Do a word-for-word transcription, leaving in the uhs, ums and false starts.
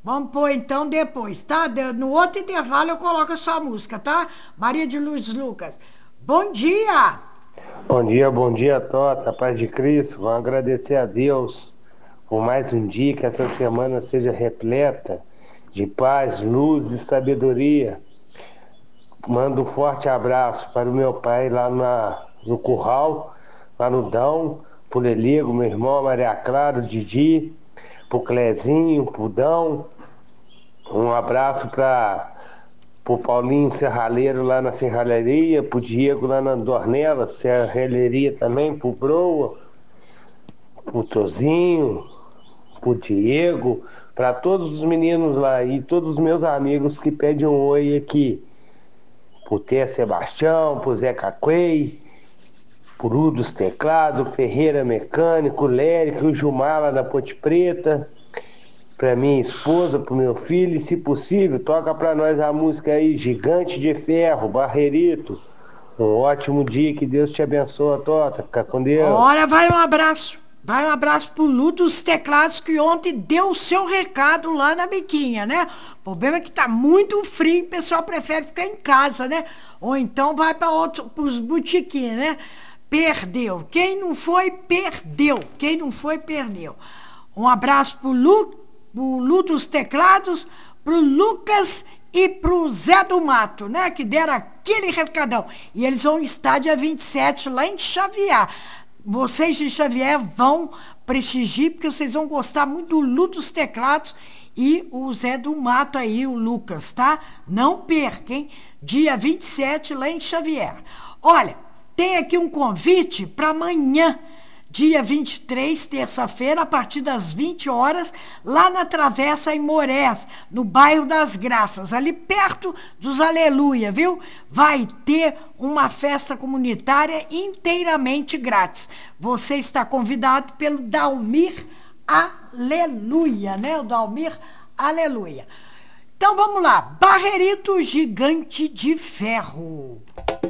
Vamos pôr então depois, tá? De- No outro intervalo eu coloco a sua música, tá? Maria de Luz Lucas. Bom dia! Bom dia, bom dia, Tota, paz de Cristo. Vamos agradecer a Deus por mais um dia, que essa semana seja repleta de paz, luz e sabedoria. Mando um forte abraço para o meu pai lá na, no Curral, lá no Dão, pro Leligo, meu irmão, Maria Clara, o Didi, pro Clezinho, pro Dão. Um abraço para pro Paulinho Serralheiro lá na Serralheria, pro Diego lá na Dornela, Serralheria também, pro Broa, pro Tozinho, pro Diego, para todos os meninos lá e todos os meus amigos que pedem um oi aqui. Pro Té Sebastião, pro Zé Caquei, pro Udos Teclado, Ferreira Mecânico, Lérico, o Gilmar lá da Ponte Preta, pra minha esposa, pro meu filho, e se possível, toca pra nós a música aí, Gigante de Ferro, Barrerito. Um ótimo dia, que Deus te abençoe, Tota. Fica com Deus. Olha, vai um abraço. Vai um abraço pro Lu dos Teclados, que ontem deu o seu recado lá na biquinha, né? O problema é que tá muito frio, o pessoal prefere ficar em casa, né? Ou então vai para outros, pros botiquins, né? Perdeu. Quem não foi, perdeu. Quem não foi, perdeu. Um abraço pro Lu, pro Lu dos Teclados, pro Lucas e pro Zé do Mato, né? Que deram aquele recadão. E eles vão estar dia vinte e sete lá em Xavier. Vocês de Xavier vão prestigiar, porque vocês vão gostar muito do Lu dos Teclados e o Zé do Mato aí, o Lucas, tá? Não percam, dia vinte e sete lá em Xavier. Olha, tem aqui um convite para amanhã, dia vinte e três, terça-feira, a partir das vinte horas, lá na Travessa em Morés, no bairro das Graças, ali perto dos Aleluia, viu? Vai ter uma festa comunitária inteiramente grátis. Você está convidado pelo Dalmir Aleluia, né? O Dalmir Aleluia. Então vamos lá, Barrerito Gigante de Ferro.